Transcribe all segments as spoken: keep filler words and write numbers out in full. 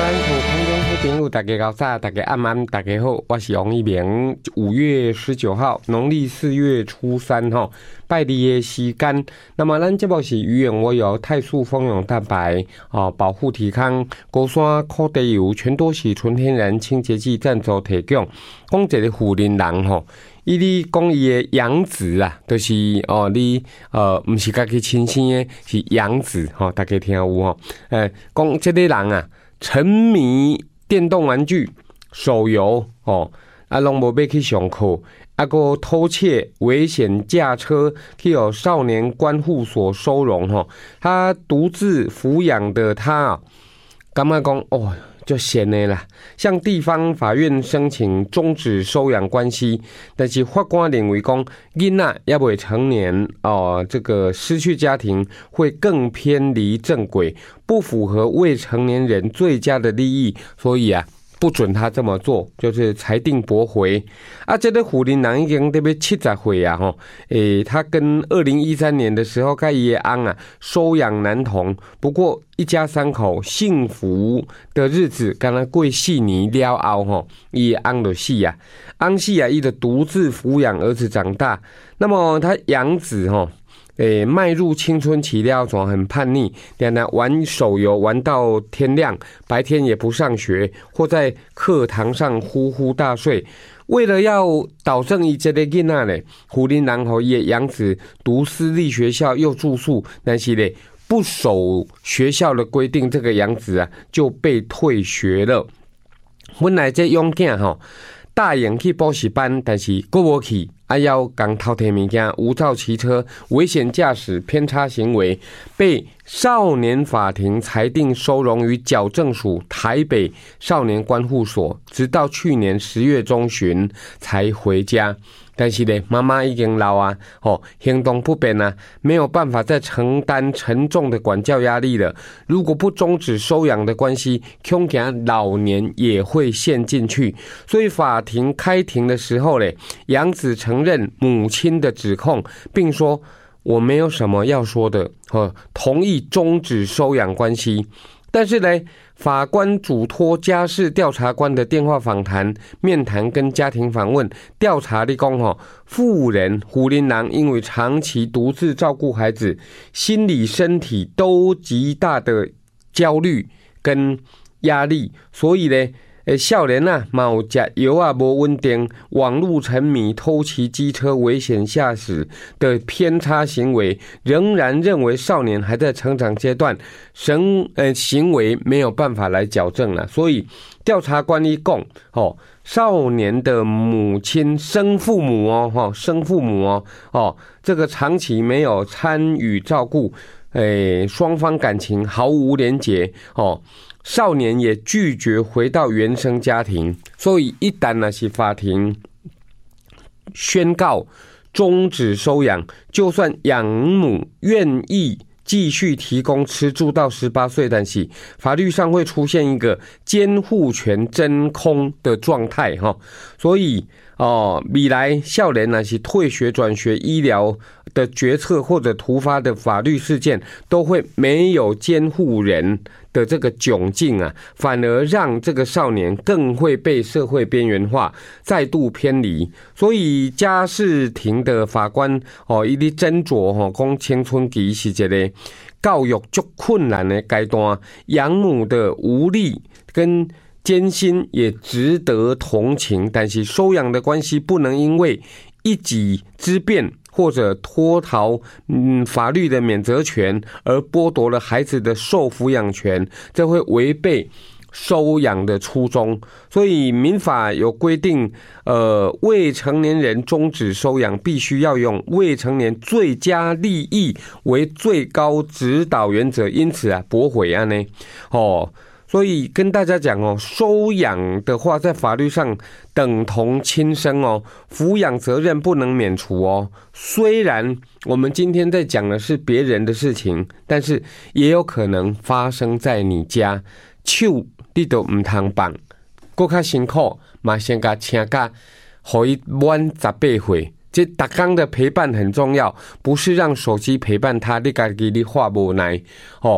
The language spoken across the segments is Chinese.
咱厝空中好朋友，大家早早，大家暗安，大家好，我是王一鸣。五月十九号，农历四月初三哈，拜日的时间。那么咱节目是鱼眼我有泰素蜂蛹蛋白哦，保护体康，高山苦地油，全都是纯天然清洁剂赞助提供。讲一个富人人吼。伊咧讲伊的养子啊，就是哦，你呃，毋是家己亲生的，是养子吼、哦，大家听有吼？诶，讲这个人啊，沉迷电动玩具、手游哦，啊，拢无要去上课，啊，个偷窃、危险驾车，去有少年观护所收容吼、哦。他独自抚养的他啊，感觉讲哦。就闲的啦，向地方法院申请终止收养关系，但是法官认为讲囡仔也未成年哦，这个失去家庭会更偏离正轨，不符合未成年人最佳的利益，所以啊。不准他这么做，就是裁定驳回。啊，这个虎林人已经特别七十岁啊，吼，诶，他跟二零一三年的时候，跟伊的翁啊收养男童，不过一家三口幸福的日子，刚刚过四年了后，吼，伊翁就死啊，翁死啊，伊就独自抚养儿子长大。那么他养子，吼。诶，迈入青春期了，总很叛逆，两人玩手游玩到天亮，白天也不上学，或在课堂上呼呼大睡。为了要导正伊这个囡仔咧，虎林人和伊的养子读私立学校又住宿，但是咧不守学校的规定，这个养子啊就被退学了。本来这勇囝吼，大营去补习班，但是过无去。啊，要讲偷摕物件、无照骑车、危险驾驶、偏差行为，被少年法庭裁定收容于矫正署台北少年观护所，直到去年十月中旬才回家。但是呢，妈妈已经老啊，哦，行动不便啊，没有办法再承担沉重的管教压力了。如果不终止收养的关系，恐怕老年也会陷进去。所以法庭开庭的时候呢，养子承认母亲的指控，并说我没有什么要说的，哦，同意终止收养关系。但是呢，法官嘱托家事调查官的电话访谈、面谈跟家庭访问调查的讲吼，妇人虎林人因为长期独自照顾孩子，心理身体都极大的焦虑跟压力，所以呢。诶，少年啊，嘛有食药啊，无稳定，网络沉迷、偷骑机车、危险驾驶的偏差行为，仍然认为少年还在成长阶段，神呃行为没有办法来矫正了。所以调查官一讲，哦，少年的母亲生父母哦，哈，生父母哦，哦，这个长期没有参与照顾，诶，双方感情毫无连结，哦。少年也拒绝回到原生家庭，所以一旦那是法庭宣告终止收养，就算养母愿意继续提供吃住到十八岁，但是法律上会出现一个监护权真空的状态哈，所以哦，未来少年那是退学、转学、医疗的决策或者突发的法律事件，都会没有监护人的这个窘境啊，反而让这个少年更会被社会边缘化，再度偏离。所以家事庭的法官哦，伊咧斟酌吼，讲青春期是一个教育足困难的阶段，养母的无力跟艰辛也值得同情，但是收养的关系不能因为一己之辩或者脱逃嗯法律的免责权而剥夺了孩子的受抚养权，这会违背收养的初衷。所以民法有规定，呃，未成年人终止收养必须要用未成年最佳利益为最高指导原则，因此啊，驳回案呢，哦。所以跟大家讲哦，收养的话在法律上等同亲生哦，抚养责任不能免除哦。虽然我们今天在讲的是别人的事情，但是也有可能发生在你家。手你都唔通放，更加辛苦，嘛先甲请假，互伊满十八岁。这每天的陪伴很重要，不是让手机陪伴他，你家己你话无奈哦。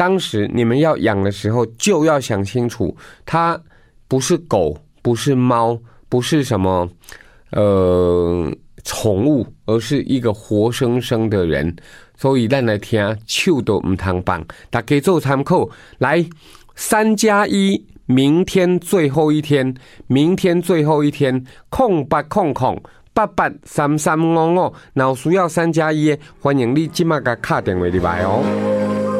当时你们要养的时候，就要想清楚，它不是狗，不是猫，不是什么呃宠物，而是一个活生生的人。所以咱来听，手都唔通放，大家做参考。来，三加一，明天最后一天，明天最后一天，空八空空。八八三三五五，若有需要三加一的，欢迎你即马甲敲电话入来哦。